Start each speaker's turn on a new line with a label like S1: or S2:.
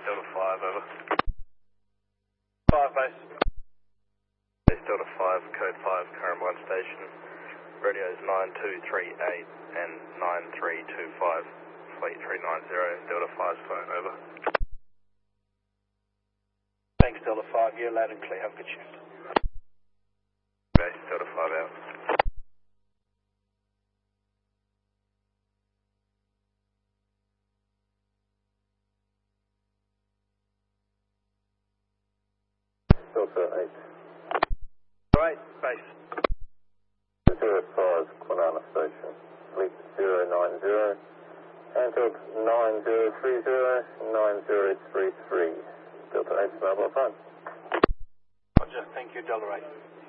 S1: Delta 5, over.
S2: 5 base.
S1: Base Delta 5, code 5, current 1 station. Radios 9238 and 9325. Fleet 390, Delta 5's phone, over.
S2: Thanks, Delta 5. You're loud and clear. Have a good shift.
S1: Base Delta 5 out.
S3: Delta 8.
S2: Alright, base.
S3: 05 Kwinana Station, Fleet 090, Antwerp 9030, 9033. Delta 8's mobile phone.
S2: Roger, thank you, Delta 8.